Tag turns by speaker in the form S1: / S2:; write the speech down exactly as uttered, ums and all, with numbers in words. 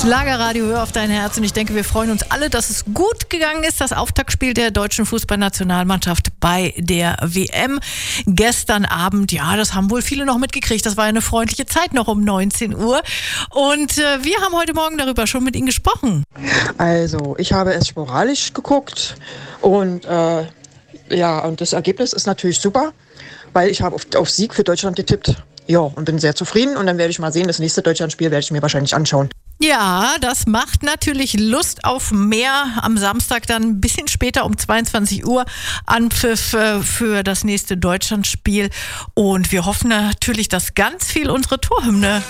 S1: Schlagerradio, hör auf dein Herz. Und ich denke, wir freuen uns alle, dass es gut gegangen ist, das Auftaktspiel der deutschen Fußballnationalmannschaft bei der W M. Gestern Abend, ja, das haben wohl viele noch mitgekriegt. Das war eine freundliche Zeit noch um neunzehn Uhr. Und äh, wir haben heute Morgen darüber schon mit Ihnen gesprochen.
S2: Also, ich habe es sporadisch geguckt und äh, ja, und das Ergebnis ist natürlich super, weil ich habe auf, auf Sieg für Deutschland getippt. Ja, und bin sehr zufrieden und dann werde ich mal sehen, das nächste Deutschlandspiel werde ich mir wahrscheinlich anschauen.
S1: Ja, das macht natürlich Lust auf mehr. Am Samstag dann ein bisschen später um zweiundzwanzig Uhr Anpfiff äh, für das nächste Deutschlandspiel. Und wir hoffen natürlich, dass ganz viel unsere Torhymne